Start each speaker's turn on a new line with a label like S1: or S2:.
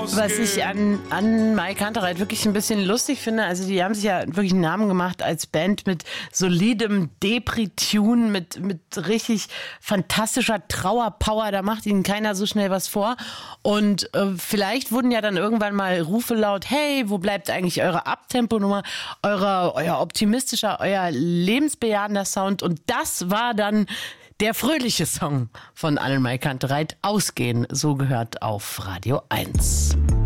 S1: Was ich an Mai Kantereit wirklich ein bisschen lustig finde, also die haben sich ja wirklich einen Namen gemacht als Band mit solidem Depri-Tune, mit richtig fantastischer Trauerpower, da macht ihnen keiner so schnell was vor. Und vielleicht wurden ja dann irgendwann mal Rufe laut, hey, wo bleibt eigentlich eure Abtempo-Nummer, euer optimistischer, euer lebensbejahender Sound? Und das war dann der fröhliche Song von Mai Kantereit, Ausgehen, so gehört auf Radio 1.